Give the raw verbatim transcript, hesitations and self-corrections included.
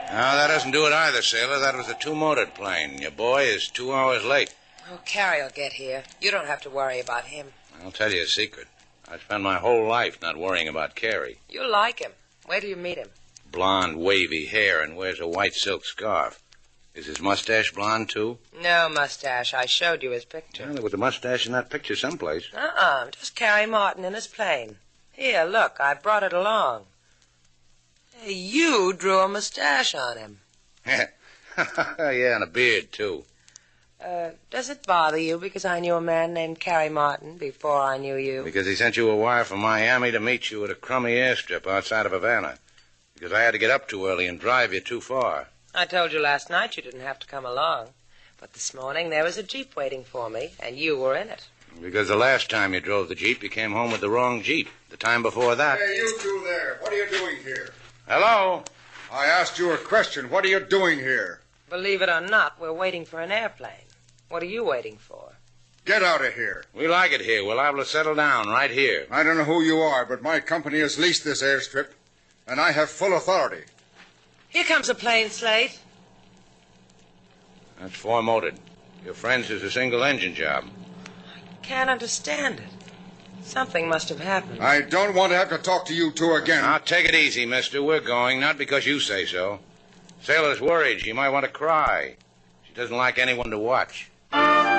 No, that doesn't do it either, sailor. That was a two-motored plane. Your boy is two hours late. Oh, Carrie'll get here. You don't have to worry about him. I'll tell you a secret. I spent my whole life not worrying about Carrie. You'll like him. Wait till you meet him. Blonde, wavy hair and wears a white silk scarf. Is his mustache blonde, too? No mustache. I showed you his picture. Yeah, there was a mustache in that picture someplace. Uh-uh. Just Carrie Martin in his plane. Here, look. I brought it along. Hey, you drew a mustache on him. Yeah, and a beard, too. Uh, does it bother you because I knew a man named Carrie Martin before I knew you? Because he sent you a wire from Miami to meet you at a crummy airstrip outside of Havana. Because I had to get up too early and drive you too far. I told you last night you didn't have to come along. But this morning there was a Jeep waiting for me, and you were in it. Because the last time you drove the Jeep, you came home with the wrong Jeep. The time before that... Hey, you two there. What are you doing here? Hello? I asked you a question. What are you doing here? Believe it or not, we're waiting for an airplane. What are you waiting for? Get out of here. We like it here. We're liable to settle down right here. I don't know who you are, but my company has leased this airstrip, and I have full authority. Here comes a plane, Slate. That's four-motored. Your friend's is a single-engine job. I can't understand it. Something must have happened. I don't want to have to talk to you two again. Now, take it easy, mister. We're going, not because you say so. Sailor's worried. She might want to cry. She doesn't like anyone to watch.